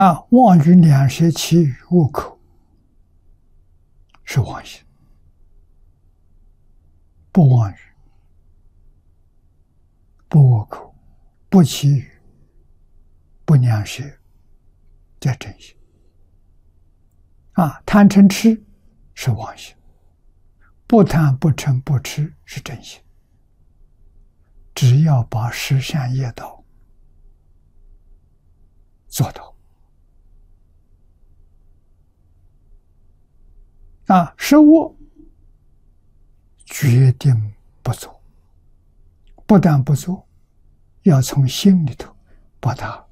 妄语两舌，其语恶口，是妄心。不妄语，不恶口，不绮语，不两舌，叫真心。贪嗔痴是妄心，不贪不嗔不痴是真心。只要把十善业道做到，十恶决定不做，不但不做，要从心里头把它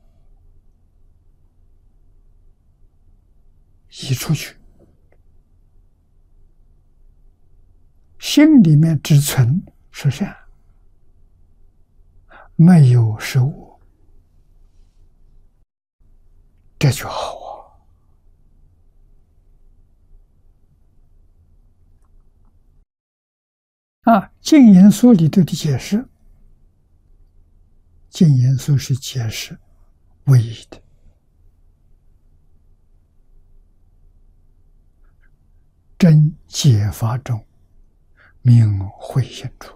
移出去。心里面只存十善，没有十恶，这就好净言书里头的解释，净言书是解释唯一的。真解法中，名慧心处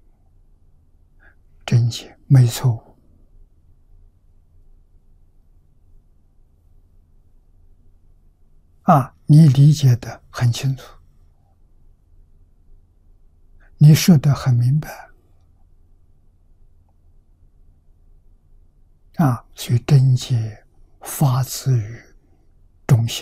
真解没错误。你理解的很清楚，你说得很明白，所以真解发自于中心，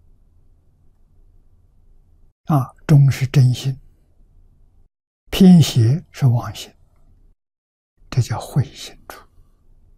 中是真心，偏邪是妄心，这叫慧心处。